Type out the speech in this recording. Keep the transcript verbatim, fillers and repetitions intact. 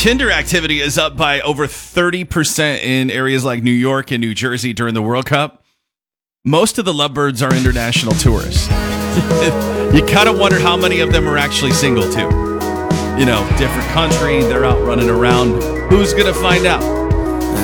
Tinder activity is up by over thirty percent in areas like New York and New Jersey during the World Cup. Most of the lovebirds are international tourists. You kind of wonder how many of them are actually single, too. You know, different country, they're out running around. Who's going to find out?